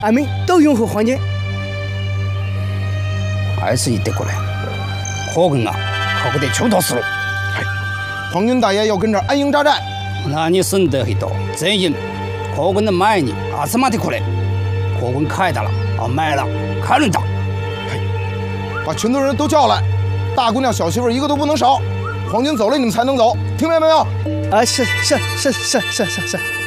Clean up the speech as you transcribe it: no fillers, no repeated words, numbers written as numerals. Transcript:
俺们都拥护黄坚。 还是你得过来，可跟啊，可不得求到死路。 黄军大爷要跟这儿安营扎寨， 那你省得很多，真营，可跟的买你，阿斯玛的过来，可跟开大了，买了，开轮大。 把群众人都叫来，大姑娘、小媳妇一个都不能少。黄军走了，你们才能走，听明白没有？ 是。